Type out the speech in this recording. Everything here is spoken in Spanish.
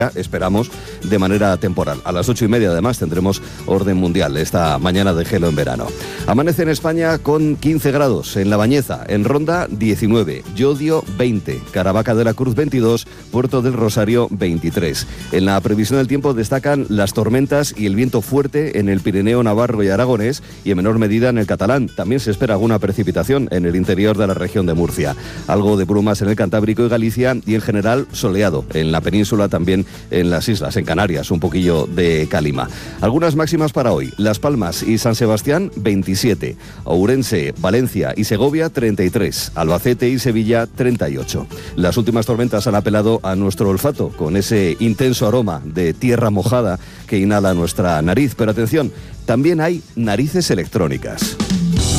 esperamos de manera temporal. A las 8:30 además tendremos orden mundial esta mañana de gelo en verano. Amanece en España con 15 grados, en La Bañeza, en Ronda 19, Llodio 20, Caravaca de la Cruz 22, Puerto del Rosario 23. En la previsión del tiempo destacan las tormentas y el viento fuerte en el Pirineo Navarro y Aragonés y en menor medida en el Catalán. También se espera alguna precipitación en el interior de la región de Murcia. Algo de brumas en el Cantábrico y Galicia y en general soleado. En la península también en las islas, en Canarias, un poquillo de calima. Algunas máximas para hoy. Las Palmas y San Sebastián, 27. Ourense, Valencia y Segovia, 33. Albacete y Sevilla, 38. Las últimas tormentas han apelado a nuestro olfato, con ese intenso aroma de tierra mojada que inhala nuestra nariz. Pero atención, también hay narices electrónicas.